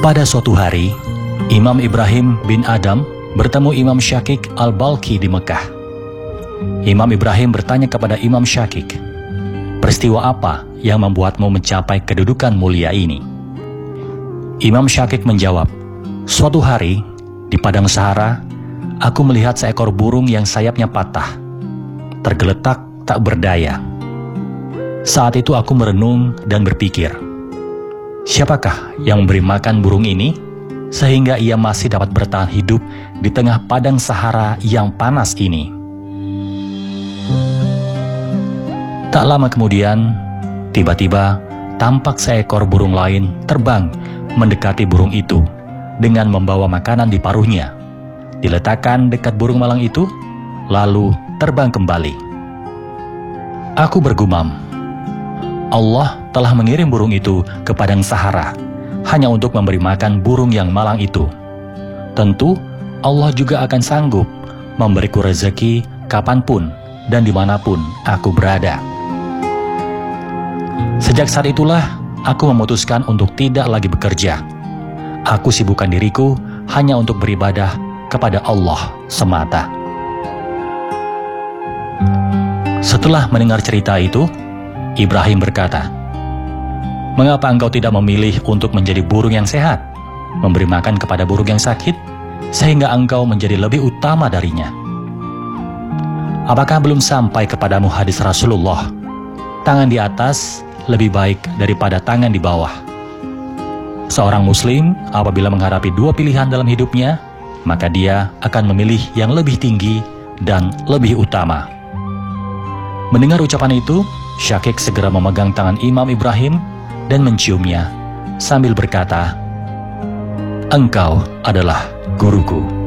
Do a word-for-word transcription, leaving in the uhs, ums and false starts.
Pada suatu hari, Imam Ibrahim bin Adam bertemu Imam Syakik al-Balkhi di Mekah. Imam Ibrahim bertanya kepada Imam Syakik, "Peristiwa apa yang membuatmu mencapai kedudukan mulia ini?" Imam Syakik menjawab, "Suatu hari, di padang Sahara, aku melihat seekor burung yang sayapnya patah, tergeletak tak berdaya. Saat itu aku merenung dan berpikir, siapakah yang memberi makan burung ini sehingga ia masih dapat bertahan hidup di tengah padang Sahara yang panas ini?" Tak lama kemudian, tiba-tiba tampak seekor burung lain terbang mendekati burung itu dengan membawa makanan di paruhnya. Diletakkan dekat burung malang itu, lalu terbang kembali. Aku bergumam, Allah telah mengirim burung itu ke padang Sahara hanya untuk memberi makan burung yang malang itu. Tentu Allah juga akan sanggup memberiku rezeki kapanpun dan dimanapun aku berada. Sejak saat itulah aku memutuskan untuk tidak lagi bekerja. Aku sibukkan diriku hanya untuk beribadah kepada Allah semata. Setelah mendengar cerita itu, Ibrahim berkata, "Mengapa engkau tidak memilih untuk menjadi burung yang sehat, memberi makan kepada burung yang sakit, sehingga engkau menjadi lebih utama darinya? Apakah belum sampai kepadamu hadis Rasulullah, tangan di atas lebih baik daripada tangan di bawah? Seorang muslim apabila menghadapi dua pilihan dalam hidupnya, maka dia akan memilih yang lebih tinggi dan lebih utama." Mendengar ucapan itu, Syakik segera memegang tangan Imam Ibrahim dan menciumnya sambil berkata, "Engkau adalah guruku."